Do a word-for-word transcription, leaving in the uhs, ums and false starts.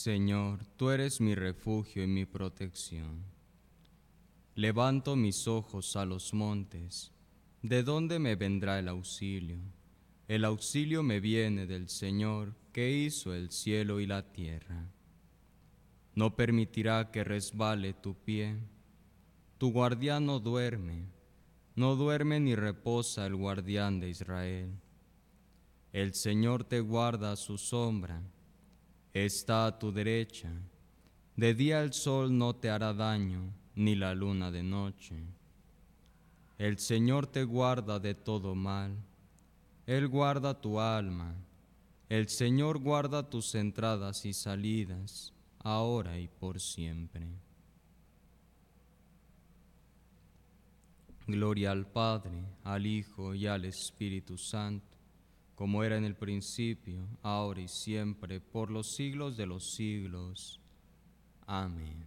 Señor, tú eres mi refugio y mi protección. Levanto mis ojos a los montes. ¿De dónde me vendrá el auxilio? El auxilio me viene del Señor, que hizo el cielo y la tierra. No permitirá que resbale tu pie. Tu guardián no duerme, no duerme ni reposa el guardián de Israel. El Señor te guarda a su sombra, está a tu derecha. De día el sol no te hará daño, ni la luna de noche. El Señor te guarda de todo mal, Él guarda tu alma. El Señor guarda tus entradas y salidas, ahora y por siempre. Gloria al Padre, al Hijo y al Espíritu Santo, como era en el principio, ahora y siempre, por los siglos de los siglos. Amén.